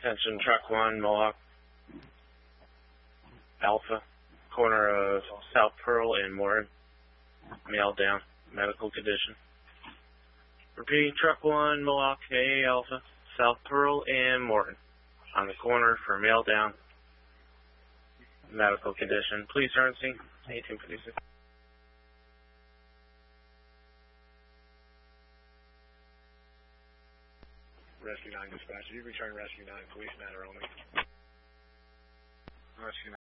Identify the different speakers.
Speaker 1: Attention, truck 1, Mohawk Alpha, corner of South Pearl and Morton. Male down, medical condition. Repeating, truck 1, Mohawk A Alpha, South Pearl and Morton. On the corner for male down, medical condition. Police urgency, 1856.
Speaker 2: Rescue 9 dispatch. You return Rescue 9, police matter only. Rescue 9.